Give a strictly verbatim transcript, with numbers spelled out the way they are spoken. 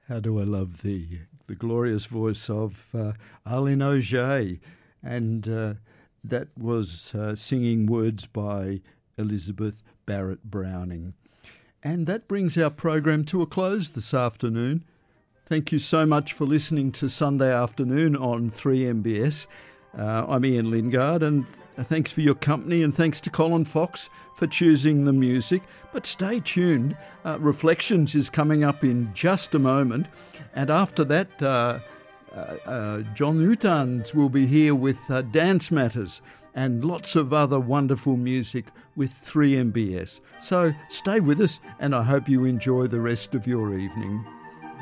How do I love the the glorious voice of uh, Arlene Auger, and uh, that was uh, singing words by Elizabeth Barrett Browning. And that brings our program to a close this afternoon. Thank you so much for listening to Sunday Afternoon on three M B S. Uh, I'm Ian Lingard, and thanks for your company, and thanks to Colin Fox for choosing the music. But stay tuned. Uh, Reflections is coming up in just a moment. And after that, uh, uh, uh, John Utans will be here with uh, Dance Matters and lots of other wonderful music with three M B S. So stay with us, and I hope you enjoy the rest of your evening.